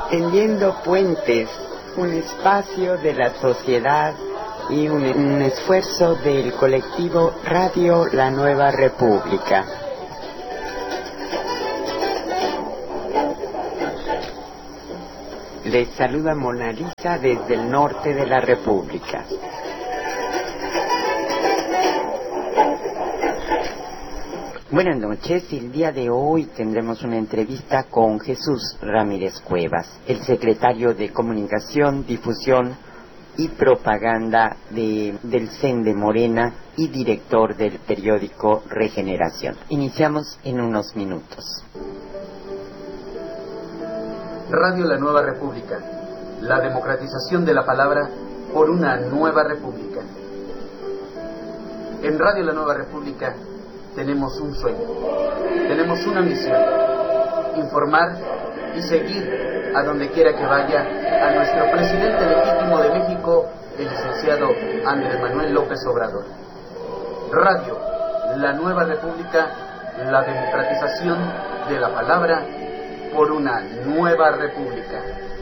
Tendiendo Puentes, un espacio de la sociedad y un esfuerzo del colectivo Radio La Nueva República. Les saluda Mona Lisa desde el norte de la República. Buenas noches, el día de hoy tendremos una entrevista con Jesús Ramírez Cuevas, el secretario de Comunicación, Difusión y Propaganda del CEN de Morena y director del periódico Regeneración. Iniciamos en unos minutos. Radio La Nueva República, la democratización de la palabra por una nueva república. En Radio La Nueva República tenemos un sueño, tenemos una misión: informar y seguir a donde quiera que vaya a nuestro presidente legítimo de México, el licenciado Andrés Manuel López Obrador. Radio La Nueva República, la democratización de la palabra por una nueva república.